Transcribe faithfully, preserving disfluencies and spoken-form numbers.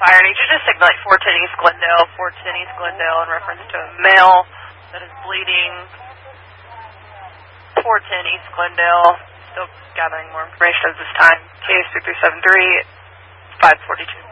fire. I need you to signal four ten East Glendale, four ten East Glendale in reference to a male that is bleeding. four ten East Glendale, still gathering more information at this time. Case three three seven three, five forty-two.